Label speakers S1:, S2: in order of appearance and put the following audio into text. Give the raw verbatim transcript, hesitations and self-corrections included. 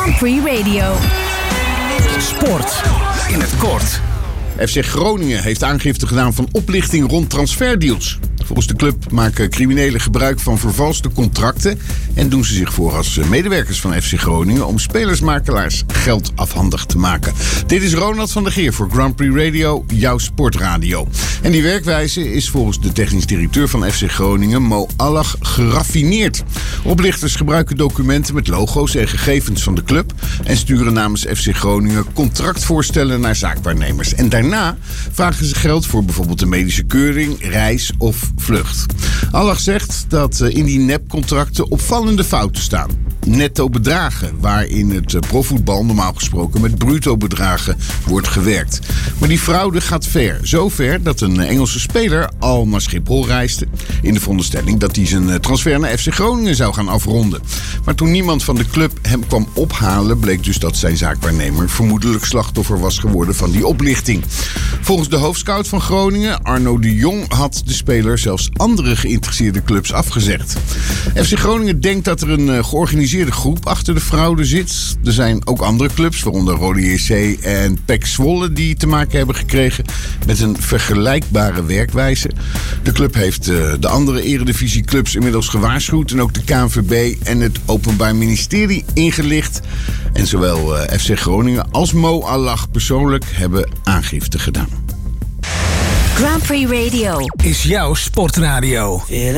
S1: Grand Prix Radio.
S2: Sport in het kort.
S3: F C Groningen heeft aangifte gedaan van oplichting rond transferdeals. Volgens de club maken criminelen gebruik van vervalste contracten en doen ze zich voor als medewerkers van F C Groningen om spelersmakelaars geld afhandig te maken. Dit is Ronald van der Geer voor Grand Prix Radio, jouw sportradio. En die werkwijze is volgens de technisch directeur van F C Groningen, Mo Allach, geraffineerd. Oplichters gebruiken documenten met logo's en gegevens van de club en sturen namens F C Groningen contractvoorstellen naar zaakwaarnemers. En daarna vragen ze geld voor bijvoorbeeld een medische keuring, reis of vlucht. Allach zegt dat in die nepcontracten opvallende fouten staan. Netto bedragen, waar in het profvoetbal normaal gesproken met bruto bedragen wordt gewerkt. Maar die fraude gaat ver. Zo ver dat een Engelse speler al naar Schiphol reisde in de veronderstelling dat hij zijn transfer naar F C Groningen zou gaan afronden. Maar toen niemand van de club hem kwam ophalen, bleek dus dat zijn zaakwaarnemer vermoedelijk slachtoffer was geworden van die oplichting. Volgens de hoofdscout van Groningen, Arno de Jong, had de speler zelfs andere geïnteresseerde clubs afgezegd. F C Groningen denkt dat er een georganiseerde groep achter de fraude zit. Er zijn ook andere clubs, waaronder Rode J C en P E C Zwolle, die te maken hebben gekregen met een vergelijkbare werkwijze. De club heeft de andere eredivisieclubs inmiddels gewaarschuwd en ook de K N V B en het Openbaar Ministerie ingelicht. En zowel F C Groningen als Mo Allach persoonlijk hebben aangifte gedaan.
S1: Grand Prix Radio
S2: is jouw sportradio.